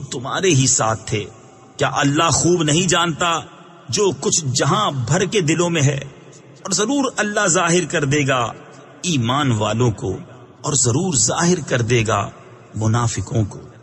तुम्हारे ही साथ थे। क्या अल्लाह खूब नहीं जानता जो कुछ जहां भर के दिलों में है? और जरूर अल्लाह जाहिर कर देगा ईमान वालों को और जरूर जाहिर कर देगा मुनाफिकों को।